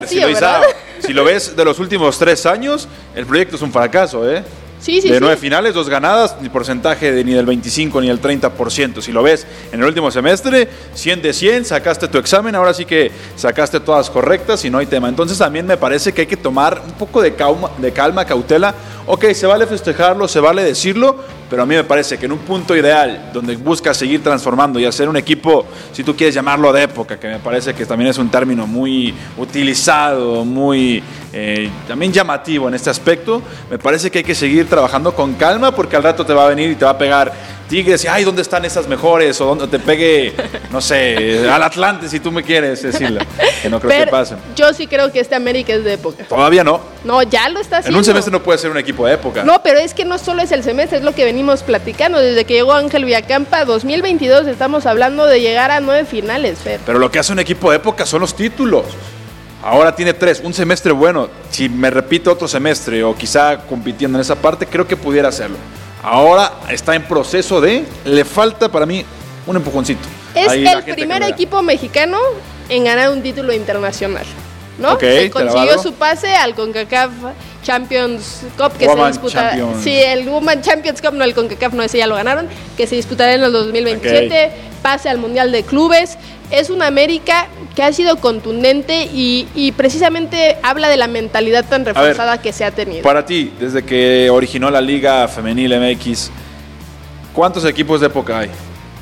Si lo ves de los últimos 3 años, el proyecto es un fracaso, ¿eh? Sí. De 9 finales, 2 ganadas, ni porcentaje ni del 25 ni del 30%. Si lo ves en el último semestre, 100 de 100, sacaste tu examen, ahora sí que sacaste todas correctas y no hay tema. Entonces también me parece que hay que tomar un poco de calma, cautela. Ok, se vale festejarlo, se vale decirlo, pero a mí me parece que en un punto ideal, donde buscas seguir transformando y hacer un equipo, si tú quieres llamarlo de época, que me parece que también es un término muy utilizado, muy también llamativo en este aspecto, me parece que hay que seguir trabajando con calma, porque al rato te va a venir y te va a pegar Tigres y ay, ¿dónde están esas mejores? O donde te pegue, no sé, al Atlante, si tú me quieres decirlo, que no creo que pase. Yo sí creo que este América es de época. Todavía no. No, ya lo está haciendo. En un semestre no puede ser un equipo de época. No, pero es que no solo es el semestre, es lo que venimos platicando. Desde que llegó Ángel Villacampa, 2022 estamos hablando de llegar a 9 finales, Fer. Pero lo que hace un equipo de época son los títulos. Ahora tiene 3, un semestre bueno. Si me repite otro semestre o quizá compitiendo en esa parte, creo que pudiera hacerlo. Ahora está en proceso le falta para mí un empujoncito. Es el primer equipo mexicano en ganar un título internacional, ¿no? Okay, consiguió su pase al CONCACAF Champions Cup que se disputa. Sí, el Women Champions Cup, no el CONCACAF, no, ese ya lo ganaron, que se disputará en el 2027. Okay. Pase al Mundial de Clubes. Es una América que ha sido contundente y precisamente habla de la mentalidad tan reforzada que se ha tenido. Para ti, desde que originó la Liga Femenil MX, ¿cuántos equipos de época hay?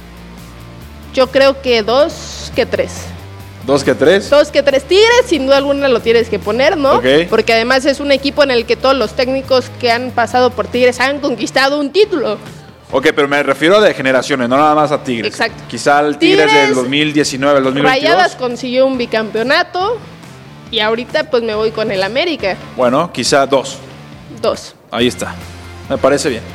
Yo creo que 2 que 3. ¿2 que 3? 2 que 3. Tigres, sin duda alguna lo tienes que poner, ¿no? Okay. Porque además es un equipo en el que todos los técnicos que han pasado por Tigres han conquistado un título. Ok, pero me refiero de generaciones, no nada más a Tigres. Exacto. Quizá el Tigres del 2019, el 2022. Rayadas consiguió un bicampeonato y ahorita pues me voy con el América. Bueno, quizá 2. Ahí está. Me parece bien.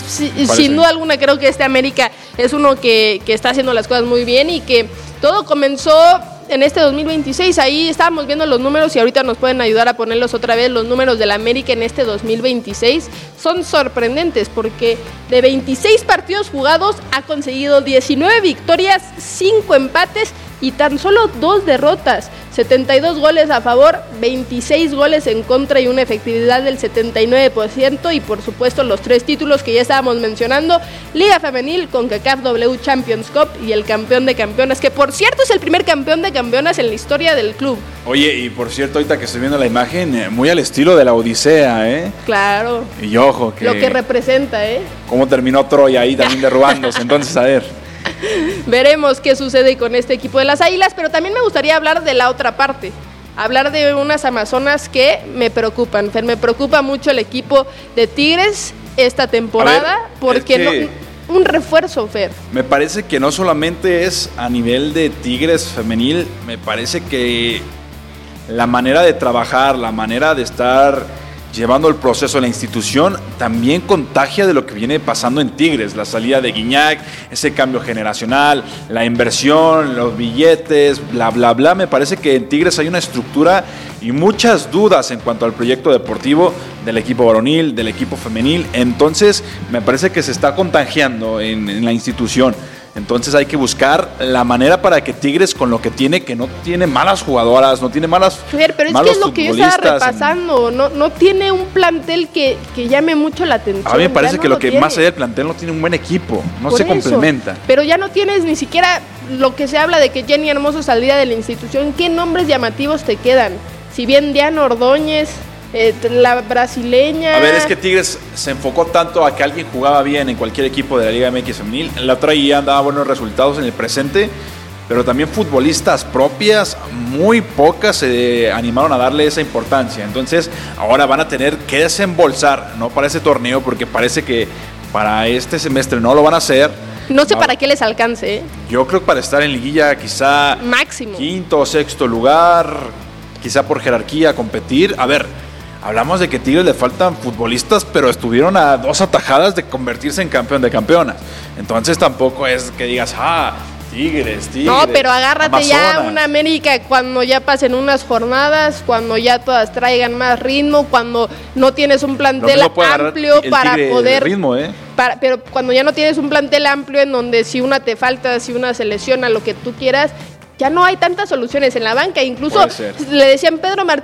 Sin duda alguna creo que este América es uno que está haciendo las cosas muy bien y que todo comenzó en este 2026, ahí estábamos viendo los números y ahorita nos pueden ayudar a ponerlos otra vez. Los números del América en este 2026 son sorprendentes porque de 26 partidos jugados ha conseguido 19 victorias, 5 empates y tan solo 2 derrotas, 72 goles a favor, 26 goles en contra y una efectividad del 79% y por supuesto los 3 títulos que ya estábamos mencionando, Liga Femenil, CONCACAF W Champions Cup y el campeón de campeonas, que por cierto es el primer campeón de campeonas en la historia del club. Oye, y por cierto, ahorita que estoy viendo la imagen, muy al estilo de la Odisea, ¿eh? Claro. Y ojo, que... lo que representa, ¿eh? Cómo terminó Troya ahí también derrubándose, entonces a ver... Veremos qué sucede con este equipo de las Águilas, pero también me gustaría hablar de la otra parte, hablar de unas amazonas que me preocupan. Fer, me preocupa mucho el equipo de Tigres esta temporada, porque un refuerzo, Fer. Me parece que no solamente es a nivel de Tigres femenil, me parece que la manera de trabajar, la manera de estar llevando el proceso de la institución, también contagia de lo que viene pasando en Tigres, la salida de Guiñac, ese cambio generacional, la inversión, los billetes, bla, bla, bla. Me parece que en Tigres hay una estructura y muchas dudas en cuanto al proyecto deportivo del equipo varonil, del equipo femenil. Entonces, me parece que se está contagiando en la institución. Entonces hay que buscar la manera para que Tigres, con lo que tiene, que no tiene malas jugadoras, no tiene pero es que es lo que yo estaba repasando, no tiene un plantel que llame mucho la atención. A mí me parece que lo que más allá del plantel no tiene un buen equipo, no se complementa. Pero ya no tienes ni siquiera lo que se habla de que Jenny Hermoso saldría de la institución. ¿Qué nombres llamativos te quedan? Si bien Diana Ordóñez... la brasileña. A ver, es que Tigres se enfocó tanto a que alguien jugaba bien en cualquier equipo de la Liga MX femenil, la traía, daba buenos resultados en el presente, pero también futbolistas propias, muy pocas se animaron a darle esa importancia. Entonces ahora van a tener que desembolsar, no para ese torneo, porque parece que para este semestre no lo van a hacer. No sé para qué les alcance, ¿eh? Yo creo que para estar en liguilla quizá máximo 5º o 6º lugar, quizá por jerarquía competir. A ver, hablamos de que Tigres le faltan futbolistas, pero estuvieron a 2 atajadas de convertirse en campeón de campeonas. Entonces tampoco es que digas, Tigres. No, pero agárrate Amazonas. Ya una América cuando ya pasen unas jornadas, cuando ya todas traigan más ritmo, cuando no tienes un plantel amplio para poder... ritmo, ¿eh? Pero cuando ya no tienes un plantel amplio en donde si una te falta, si una se lesiona, lo que tú quieras... ya no hay tantas soluciones en la banca. Incluso le decían Pedro Martínez